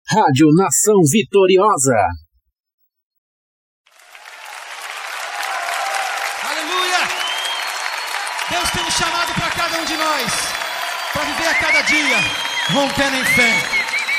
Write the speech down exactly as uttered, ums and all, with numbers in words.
Rádio Nação Vitoriosa. Aleluia! Deus tem um chamado para cada um de nós, para viver a cada dia, rompendo em fé.